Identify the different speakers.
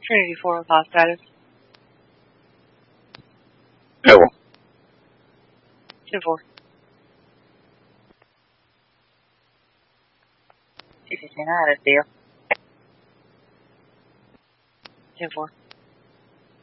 Speaker 1: Trinity 4 with hot status.
Speaker 2: No.
Speaker 1: 10-4.
Speaker 3: T-59 is deal.
Speaker 1: 10-4.